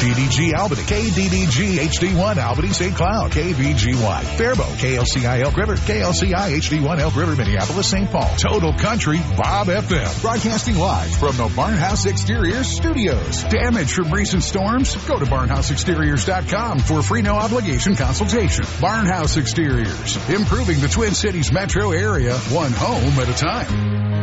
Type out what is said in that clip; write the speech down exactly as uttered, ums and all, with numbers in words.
D D G Albany, K D D G H D one Albany Saint Cloud, K V G Y Faribault, K L C I Elk River, K L C I H D one Elk River, Minneapolis, Saint Paul. Total Country Bob F M. Broadcasting live from the Barnhouse Exteriors studios. Damage from recent storms? Go to barnhouse exteriors dot com for free no obligation consultation. Barnhouse Exteriors, improving the Twin Cities metro area, one home at a time.